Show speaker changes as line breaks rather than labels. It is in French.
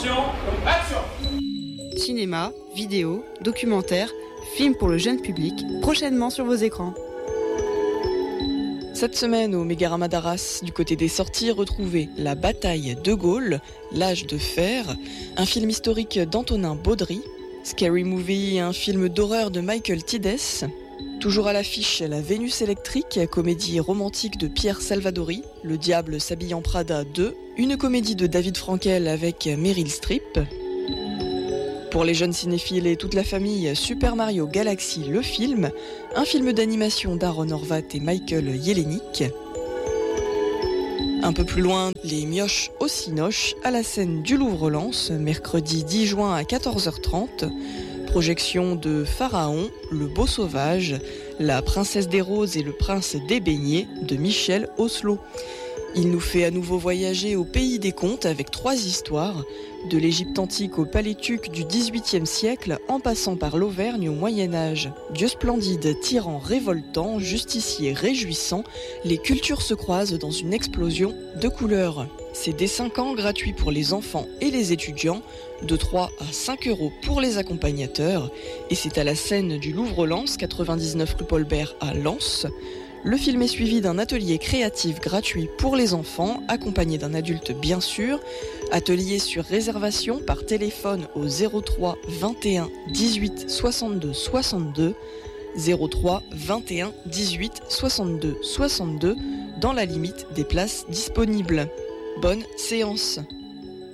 Attention, action!
Cinéma, vidéo, documentaire, films pour le jeune public, prochainement sur vos écrans.
Cette semaine, au Mégarama d'Arras, du côté des sorties, retrouvez La bataille de Gaulle, L'âge de fer, un film historique d'Antonin Baudry, Scary Movie, un film d'horreur de Michael Tides, toujours à l'affiche La Vénus électrique, comédie romantique de Pierre Salvadori, Le diable s'habille en Prada 2, une comédie de David Frankel avec Meryl Streep. Pour les jeunes cinéphiles et toute la famille, Super Mario Galaxy le film, un film d'animation d'Aaron Horvat et Michael Jelenic. Un peu plus loin, Les Mioches au Cinoche, à la scène du Louvre-Lens, mercredi 10 juin à 14h30. Projection de Pharaon, Le Beau Sauvage, La Princesse des Roses et le Prince des Beignets de Michel Oslo. Il nous fait à nouveau voyager au pays des contes avec 3 histoires, de l'Égypte antique au Palétuque du XVIIIe siècle, en passant par l'Auvergne au Moyen-Âge. Dieu splendide, tyran révoltant, justicier réjouissant, les cultures se croisent dans une explosion de couleurs. C'est dès 5 ans gratuit pour les enfants et les étudiants, de 3 à 5 € pour les accompagnateurs, et c'est à la scène du Louvre-Lens, 99 rue Paul Bert à Lens. Le film est suivi d'un atelier créatif gratuit pour les enfants, accompagné d'un adulte bien sûr. Atelier sur réservation par téléphone au 03 21 18 62 62, 03 21 18 62 62, dans la limite des places disponibles. Bonne séance!